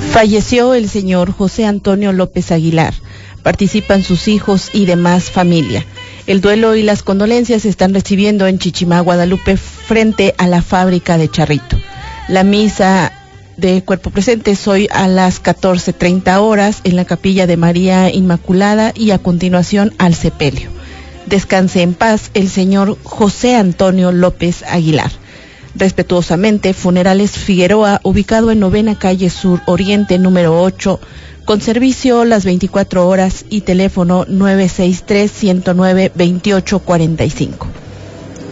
Falleció el señor José Antonio López Aguilar. Participan sus hijos y demás familia. El duelo y las condolencias se están recibiendo en Chichimá, Guadalupe, frente a la fábrica de Charrito. La misa de cuerpo presente es hoy a las 14:30 horas en la capilla de María Inmaculada y a continuación al sepelio. Descanse en paz el señor José Antonio López Aguilar. Respetuosamente, Funerales Figueroa, ubicado en 9ª calle Sur Oriente, número 8, con servicio las 24 horas y teléfono 963-109-2845.